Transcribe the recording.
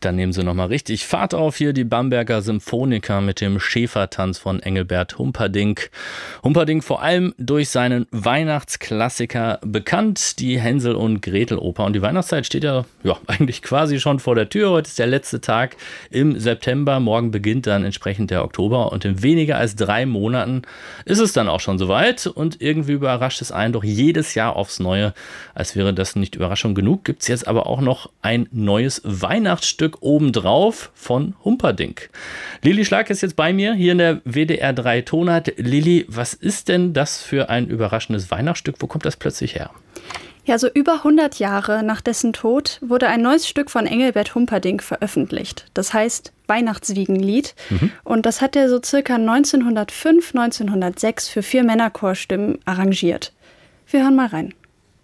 Dann nehmen sie nochmal richtig Fahrt auf hier, die Bamberger Symphoniker mit dem Schäfertanz von Engelbert Humperdinck. Humperdinck vor allem durch seinen Weihnachtsklassiker bekannt, die Hänsel- und Gretel-Oper. Und die Weihnachtszeit steht ja eigentlich quasi schon vor der Tür. Heute ist der letzte Tag im September. Morgen beginnt dann entsprechend der Oktober. Und in weniger als 3 Monaten ist es dann auch schon soweit. Und irgendwie überrascht es einen doch jedes Jahr aufs Neue. Als wäre das nicht Überraschung genug, gibt es jetzt aber auch noch ein neues Weihnachtsstück obendrauf von Humperdinck. Lili Schlag ist jetzt bei mir hier in der WDR 3 Tonart. Lili, was ist denn das für ein überraschendes Weihnachtsstück? Wo kommt das plötzlich her? Ja, so über 100 Jahre nach dessen Tod wurde ein neues Stück von Engelbert Humperdinck veröffentlicht. Das heißt Weihnachtswiegenlied. Und das hat er so circa 1905, 1906 für 4 Männerchorstimmen arrangiert. Wir hören mal rein.